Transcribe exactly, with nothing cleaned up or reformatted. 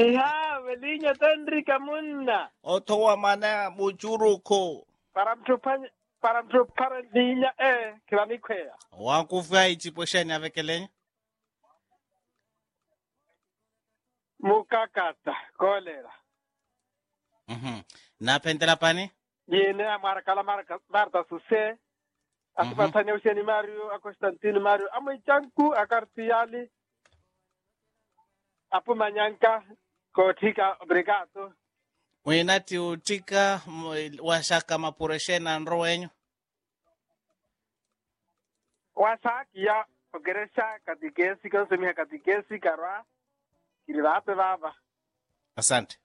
Iha, velinya tandri kamunna. Otoa mana buchuruko. Para mtupanya, para mtupara ninya eh, kilani kwea. Wakufai chiposheni avekelenya. Mukakata, kolera. Mhm. Napendela pani? Yene amara kala marka marta suse. Asibatanya useni Mario, a Constantino Mario. Amo chanku akartiali. Apo manyanka, kotika, obrigado. Winati utika m- washaka mapureshena nrowenyo. Wasaki ya ogeresha katikesi, konsumia katikesi, karwa. Kirivape baba. Asante.